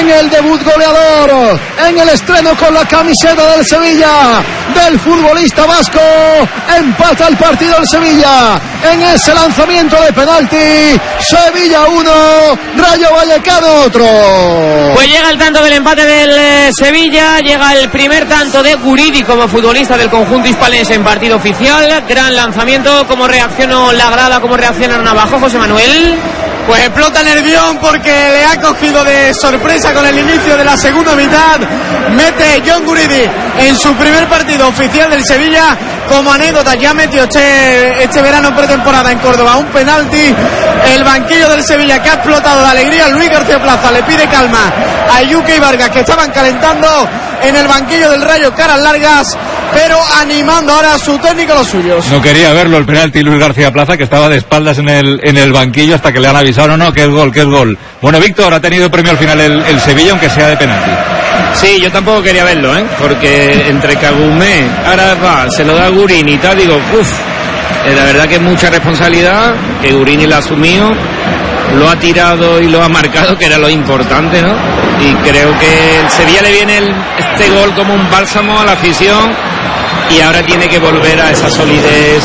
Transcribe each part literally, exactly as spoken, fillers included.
en el debut goleador, en el estreno con la camiseta del Sevilla, del futbolista vasco. Empata el partido el Sevilla en ese lanzamiento de penalti. Sevilla uno, Rayo Vallecano otro. Pues llega el tanto del empate del eh, Sevilla, llega el primer tanto de Guridi como futbolista del conjunto hispalense en partido oficial. Gran lanzamiento. ¿Cómo reaccionó la grada? ¿Cómo reacciona Navajo, José Manuel? Pues explota Nervión porque le ha cogido de sorpresa con el inicio de la segunda mitad. Mete John Guridi en su primer partido oficial del Sevilla. Como anécdota, ya metió este, este verano pretemporada en Córdoba un penalti. El banquillo del Sevilla que ha explotado de alegría. Luis García Plaza le pide calma a Yuke y Vargas, que estaban calentando en el banquillo del Rayo, caras largas, pero animando ahora a su técnico los suyos. No quería verlo el penalti Luis García Plaza, que estaba de espaldas en el, en el banquillo hasta que le han avisado, no, no, que es gol, que es gol. Bueno, Víctor, ha tenido premio al final el, el Sevilla, aunque sea de penalti. Sí, yo tampoco quería verlo, ¿eh? Porque entre Cagumé, ahora va, se lo da a Gurini y tal, digo, uff, eh, la verdad que es mucha responsabilidad, que Gurini la ha asumido, lo ha tirado y lo ha marcado, que era lo importante, ¿no? Y creo que el Sevilla le viene el, este gol como un bálsamo a la afición, y ahora tiene que volver a esa solidez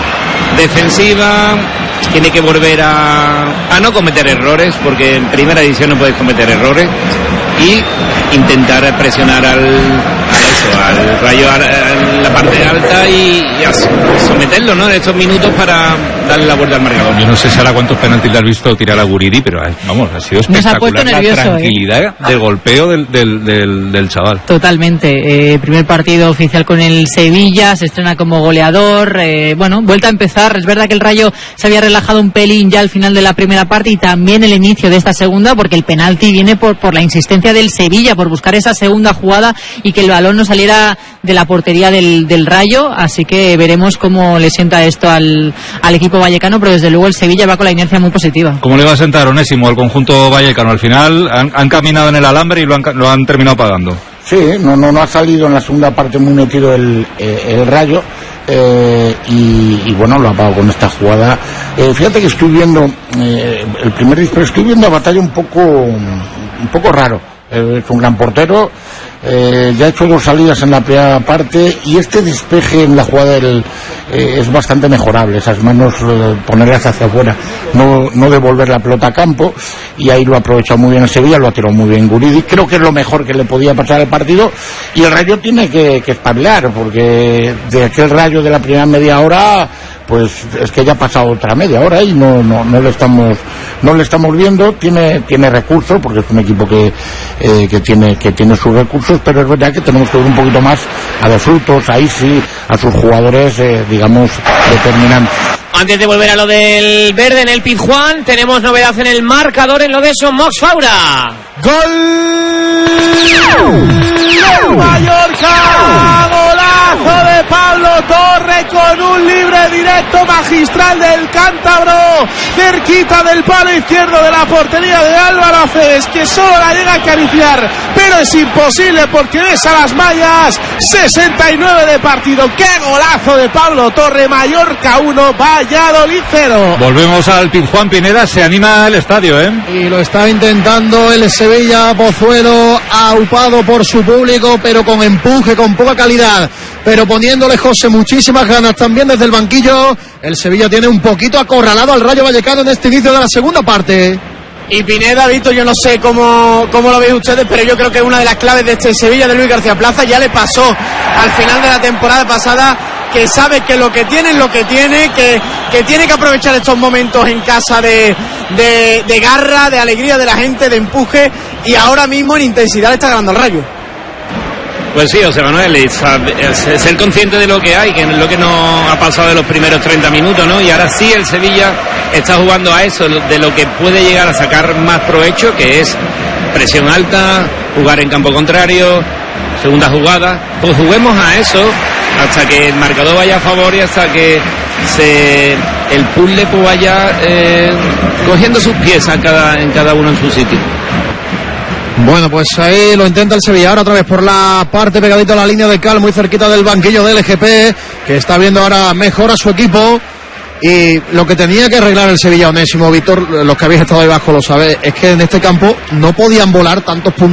defensiva, tiene que volver a, a no cometer errores, porque en primera división no puedes cometer errores, y intentar presionar al, a eso, al Rayo en la parte alta y, y a someterlo, ¿no? En estos minutos para darle la vuelta al marcador. Yo no sé si ahora cuántos penaltis le has visto tirar a Guridi, pero vamos, ha sido espectacular la tranquilidad ¿eh? de golpeo del, del, del, del chaval. Totalmente. Eh, primer partido oficial con el Sevilla, se estrena como goleador. Eh, bueno, vuelta a empezar. Es verdad que el Rayo se había relajado un pelín ya al final de la primera parte y también el inicio de esta segunda, porque el penalti viene por, por la insistencia del Sevilla, por buscar esa segunda jugada y que el balón no saliera de la portería del, del Rayo. Así que veremos cómo le sienta esto al, al equipo vallecano, pero desde luego el Sevilla va con la inercia muy positiva. ¿Cómo le va a sentar Onésimo al conjunto vallecano? Al final han, han caminado en el alambre y lo han, lo han terminado pagando. Sí, no, no, no ha salido en la segunda parte muy metido el, eh, el Rayo. Eh, y, y bueno, lo ha pagado con esta jugada. Eh, fíjate que estoy viendo eh, el primer disparo, estoy viendo a Batalla un poco un poco raro. Eh, es un gran portero, eh, ya ha hecho dos salidas en la primera parte y este despeje en la jugada del, eh, es bastante mejorable, esas manos eh, ponerlas hacia afuera, no, no devolver la pelota a campo, y ahí lo ha aprovechado muy bien el Sevilla, lo ha tirado muy bien Guridi. Creo que es lo mejor que le podía pasar al partido, y el Rayo tiene que, que espabilar, porque de aquel Rayo de la primera media hora, pues es que ya ha pasado otra media hora y no, no, no le estamos no le estamos viendo. Tiene tiene recursos, porque es un equipo que eh, que tiene que tiene sus recursos, pero es verdad que tenemos que ver un poquito más a los frutos, ahí sí, a sus jugadores eh, digamos determinantes. Antes de volver a lo del verde en el Pizjuán, tenemos novedad en el marcador en lo de eso, Mox Faura. ¡Gol! ¡Mallorca! ¡Golazo de Pablo Torre con un libre directo magistral del cántabro! Cerquita del palo izquierdo de la portería de Álvaro Aceves, que solo la llega a acariciar, pero es imposible porque besa las mallas. sesenta y nueve de partido. ¡Qué golazo de Pablo Torre! Mallorca uno, Valladolid cero. Volvemos al Pizjuán, Pineda, se anima el estadio, ¿eh? Y lo está intentando el Sevilla. Pozuelo, aupado por su público, pero con empuje, con poca calidad, pero poniéndole, José, muchísimas ganas también desde el banquillo. El Sevilla tiene un poquito acorralado al Rayo Vallecano en este inicio de la segunda parte. Y Pineda, Víctor, yo no sé cómo, cómo lo veis ustedes, pero yo creo que una de las claves de este Sevilla de Luis García Plaza ya le pasó al final de la temporada pasada, que sabe que lo que tiene es lo que tiene, que, que tiene que aprovechar estos momentos en casa de, de, de garra, de alegría de la gente, de empuje, y ahora mismo en intensidad le está ganando el Rayo. Pues sí, José Manuel, es, es ser consciente de lo que hay, que es lo que nos ha pasado en los primeros treinta minutos, ¿no? Y ahora sí el Sevilla está jugando a eso, de lo que puede llegar a sacar más provecho, que es presión alta, jugar en campo contrario, segunda jugada. Pues juguemos a eso hasta que el marcador vaya a favor y hasta que se el puzzle pues vaya eh, cogiendo sus piezas cada, en cada uno en su sitio. Bueno, pues ahí lo intenta el Sevilla, ahora otra vez por la parte pegadito a la línea de cal, muy cerquita del banquillo del L G P, que está viendo ahora mejor a su equipo. Y lo que tenía que arreglar el Sevilla, Onésimo, Víctor, los que habéis estado ahí abajo lo sabéis, es que en este campo no podían volar tantos puntos